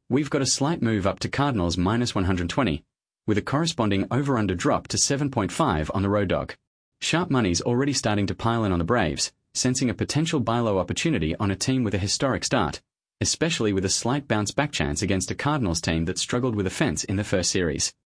We've got a slight move up to Cardinals minus 120, with a corresponding over-under drop to 7.5 on the road dog. Sharp money's already starting to pile in on the Braves, sensing a potential buy low opportunity on a team with a historic start, especially with a slight bounce-back chance against a Cardinals team that struggled with offense in the first series.